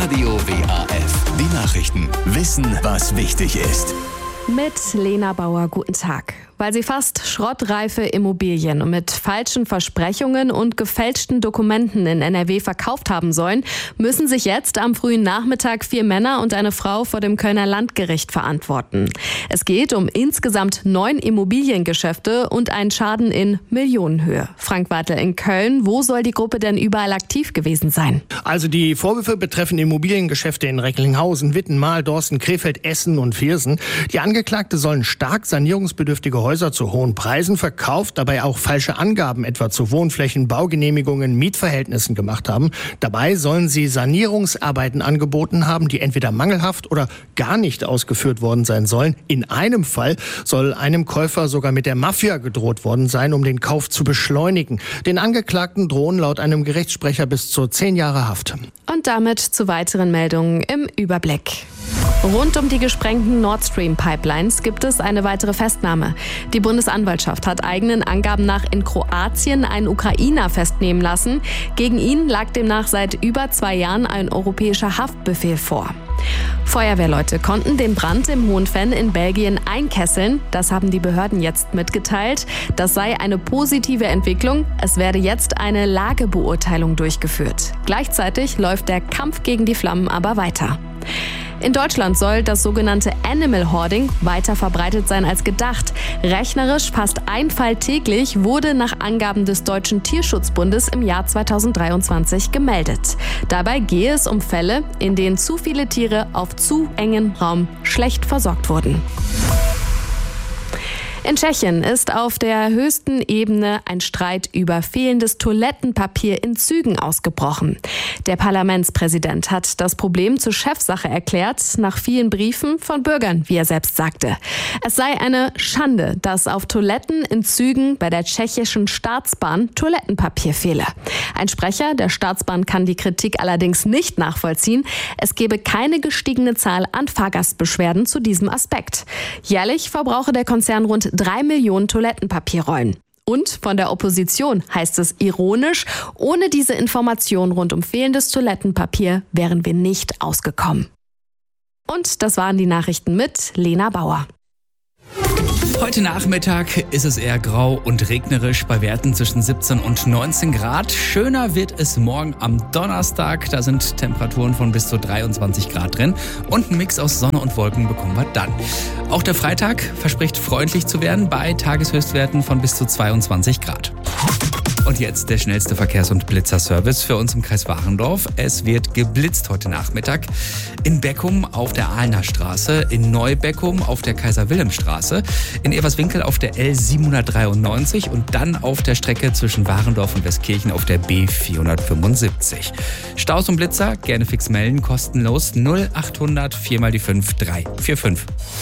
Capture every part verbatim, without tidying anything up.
Radio W A F. Die Nachrichten. Wissen, was wichtig ist. Mit Lena Bauer, guten Tag. Weil sie fast schrottreife Immobilien mit falschen Versprechungen und gefälschten Dokumenten in N R W verkauft haben sollen, müssen sich jetzt am frühen Nachmittag vier Männer und eine Frau vor dem Kölner Landgericht verantworten. Es geht um insgesamt neun Immobiliengeschäfte und einen Schaden in Millionenhöhe. Frank Wartel in Köln, wo soll die Gruppe denn überall aktiv gewesen sein? Also die Vorwürfe betreffen Immobiliengeschäfte in Recklinghausen, Witten, Mahldorsten, Krefeld, Essen und Viersen. Die Angeklagte sollen stark sanierungsbedürftige Häuser zu hohen Preisen verkauft, dabei auch falsche Angaben etwa zu Wohnflächen, Baugenehmigungen, Mietverhältnissen gemacht haben. Dabei sollen sie Sanierungsarbeiten angeboten haben, die entweder mangelhaft oder gar nicht ausgeführt worden sein sollen. In einem Fall soll einem Käufer sogar mit der Mafia gedroht worden sein, um den Kauf zu beschleunigen. Den Angeklagten drohen laut einem Gerichtssprecher bis zu zehn Jahre Haft. Und damit zu weiteren Meldungen im Überblick. Rund um die gesprengten Nord Stream Pipelines gibt es eine weitere Festnahme. Die Bundesanwaltschaft hat eigenen Angaben nach in Kroatien einen Ukrainer festnehmen lassen. Gegen ihn lag demnach seit über zwei Jahren ein europäischer Haftbefehl vor. Feuerwehrleute konnten den Brand im Hohenfenn in Belgien einkesseln. Das haben die Behörden jetzt mitgeteilt. Das sei eine positive Entwicklung. Es werde jetzt eine Lagebeurteilung durchgeführt. Gleichzeitig läuft der Kampf gegen die Flammen aber weiter. In Deutschland soll das sogenannte Animal Hoarding weiter verbreitet sein als gedacht. Rechnerisch fast ein Fall täglich wurde nach Angaben des Deutschen Tierschutzbundes im Jahr zweitausenddreiundzwanzig gemeldet. Dabei gehe es um Fälle, in denen zu viele Tiere auf zu engem Raum schlecht versorgt wurden. In Tschechien ist auf der höchsten Ebene ein Streit über fehlendes Toilettenpapier in Zügen ausgebrochen. Der Parlamentspräsident hat das Problem zur Chefsache erklärt, nach vielen Briefen von Bürgern, wie er selbst sagte. Es sei eine Schande, dass auf Toiletten in Zügen bei der tschechischen Staatsbahn Toilettenpapier fehle. Ein Sprecher der Staatsbahn kann die Kritik allerdings nicht nachvollziehen. Es gebe keine gestiegene Zahl an Fahrgastbeschwerden zu diesem Aspekt. Jährlich verbrauche der Konzern rund drei Millionen Toilettenpapierrollen. Und von der Opposition heißt es ironisch, ohne diese Information rund um fehlendes Toilettenpapier wären wir nicht ausgekommen. Und das waren die Nachrichten mit Lena Bauer. Heute Nachmittag ist es eher grau und regnerisch bei Werten zwischen siebzehn und neunzehn Grad. Schöner wird es morgen am Donnerstag. Da sind Temperaturen von bis zu dreiundzwanzig Grad drin. Und ein Mix aus Sonne und Wolken bekommen wir dann. Auch der Freitag verspricht freundlich zu werden bei Tageshöchstwerten von bis zu zweiundzwanzig Grad. Und jetzt der schnellste Verkehrs- und Blitzerservice für uns im Kreis Warendorf. Es wird geblitzt heute Nachmittag in Beckum auf der Ahlner Straße, in Neubeckum auf der Kaiser-Wilhelm-Straße, in Everswinkel auf der L siebenhundertdreiundneunzig und dann auf der Strecke zwischen Warendorf und Westkirchen auf der B vierhundertfünfundsiebzig. Staus und Blitzer gerne fix melden, kostenlos null achthundert vier mal die fünf drei vier fünf.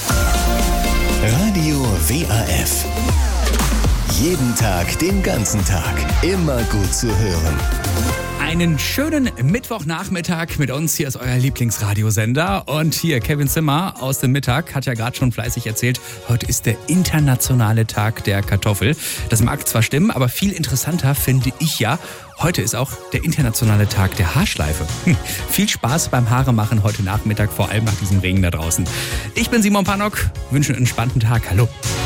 Radio W A F. Jeden Tag, den ganzen Tag. Immer gut zu hören. Einen schönen Mittwochnachmittag mit uns. Hier ist euer Lieblingsradiosender. Und hier Kevin Zimmer aus dem Mittag hat ja gerade schon fleißig erzählt, heute ist der internationale Tag der Kartoffel. Das mag zwar stimmen, aber viel interessanter finde ich ja, heute ist auch der internationale Tag der Haarschleife. Hm. Viel Spaß beim Haaremachen heute Nachmittag, vor allem nach diesem Regen da draußen. Ich bin Simon Pannock, wünsche einen entspannten Tag. Hallo.